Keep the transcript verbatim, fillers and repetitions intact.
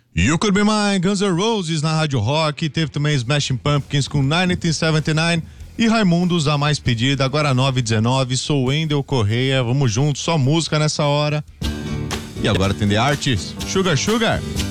You Could Be Mine, Guns N' Roses na Rádio Rock, teve também Smashing Pumpkins com nineteen seventy-nine e Raimundos, a mais pedida, agora nove e dezenove, sou Wendel Correia, vamos juntos, só música nessa hora. E agora tem The Artist, Sugar Sugar.